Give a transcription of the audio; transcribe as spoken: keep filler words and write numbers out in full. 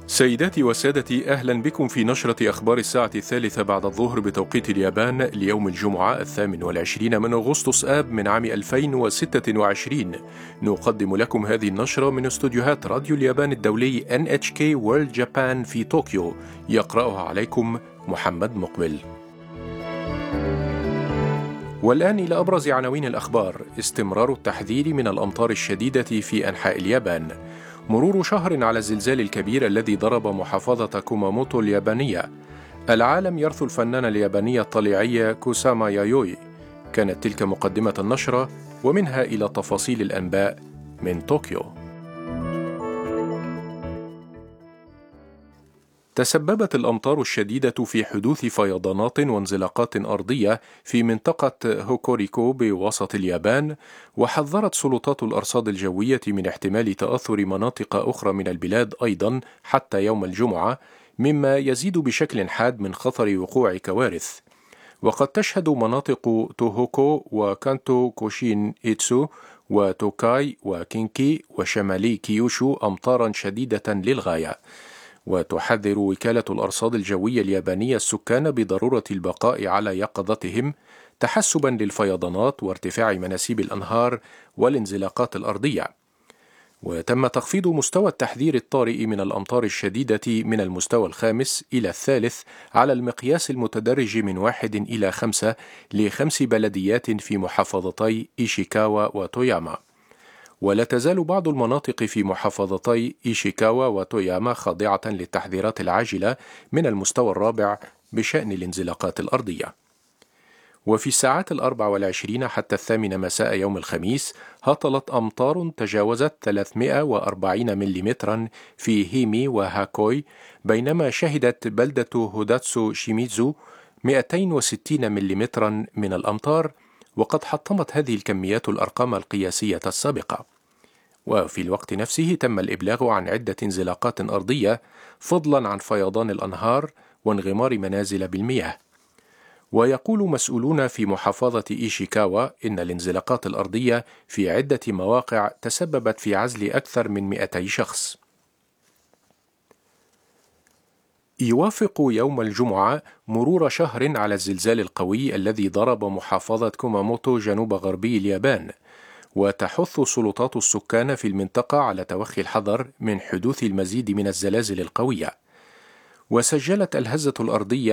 سيداتي وسادتي، أهلا بكم في نشرة أخبار الساعة الثالثة بعد الظهر بتوقيت اليابان ليوم الجمعة الثامن والعشرين من أغسطس آب من عام ألفين وستة وعشرين. نقدم لكم هذه النشرة من استوديوهات راديو اليابان الدولي إن إتش كي World Japan في طوكيو. يقرأها عليكم محمد مقبل. والآن إلى أبرز عناوين الأخبار. استمرار التحذير من الأمطار الشديدة في أنحاء اليابان. مرور شهر على الزلزال الكبير الذي ضرب محافظة كوماموتو اليابانية. العالم يرثو الفنان الياباني الطليعي كوساما يايوي. كانت تلك مقدمة النشرة، ومنها إلى تفاصيل الأنباء من طوكيو. تسببت الأمطار الشديدة في حدوث فيضانات وانزلاقات أرضية في منطقة هوكوريكو بوسط اليابان، وحذرت سلطات الأرصاد الجوية من احتمال تأثر مناطق أخرى من البلاد أيضا حتى يوم الجمعة، مما يزيد بشكل حاد من خطر وقوع كوارث. وقد تشهد مناطق توهوكو وكانتو كوشين إيتسو وتوكاي وكينكي وشمالي كيوشو أمطارا شديدة للغاية. وتحذر وكالة الأرصاد الجوية اليابانية السكان بضرورة البقاء على يقظتهم تحسبا للفيضانات وارتفاع مناسيب الأنهار والانزلاقات الأرضية. وتم تخفيض مستوى التحذير الطارئ من الأمطار الشديدة من المستوى الخامس إلى الثالث على المقياس المتدرج من واحد إلى خمسة لخمس بلديات في محافظتي إيشيكاوا وتوياما. ولا تزال بعض المناطق في محافظتي إيشيكاوا وتوياما خاضعة للتحذيرات العاجلة من المستوى الرابع بشأن الانزلاقات الأرضية. وفي الساعات الأربع والعشرين حتى الثامنة مساء يوم الخميس هطلت أمطار تجاوزت ثلاثمائة وأربعين مليمترا في هيمي وهاكوي، بينما شهدت بلدة هوداتسو شيميزو مئتين وستين مليمترا من الأمطار، وقد حطمت هذه الكميات الأرقام القياسية السابقة. وفي الوقت نفسه تم الإبلاغ عن عدة انزلاقات أرضية، فضلا عن فيضان الأنهار وانغمار منازل بالمياه. ويقول مسؤولون في محافظة إيشيكاوا إن الانزلاقات الأرضية في عدة مواقع تسببت في عزل أكثر من مئتي شخص. يوافق يوم الجمعة مرور شهر على الزلزال القوي الذي ضرب محافظة كوماموتو جنوب غربي اليابان، وتحث سلطات السكان في المنطقة على توخي الحذر من حدوث المزيد من الزلازل القوية. وسجلت الهزة الأرضية